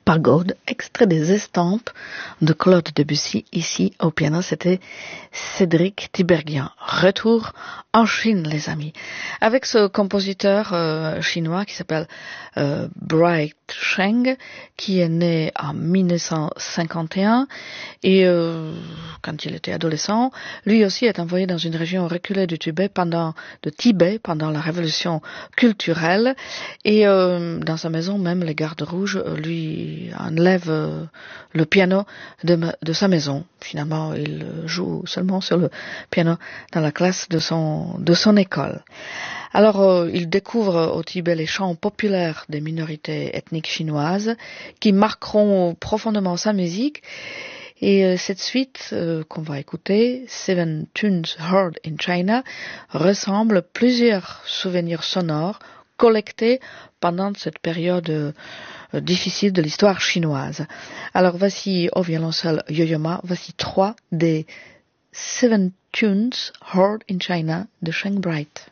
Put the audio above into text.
Pagode, extrait des Estampes de Claude Debussy. Ici, au piano, c'était Cédric Tiberghien. Retour en Chine, les amis. Avec ce compositeur chinois qui s'appelle Bright Sheng, qui est né en 1951 et quand il était adolescent, lui aussi est envoyé dans une région reculée du Tibet pendant la révolution culturelle et dans sa maison même les gardes rouges lui enlèvent le piano de sa maison. Finalement, il joue seulement sur le piano dans la classe de son école. Alors, il découvre au Tibet les chants populaires des minorités ethniques chinoises qui marqueront profondément sa musique. Et cette suite qu'on va écouter, Seven Tunes Heard in China, ressemble à plusieurs souvenirs sonores collectés pendant cette période difficile de l'histoire chinoise. Alors voici au violoncelle Yo-Yo Ma, voici 3 des Seven Tunes Heard in China de Sheng Bright.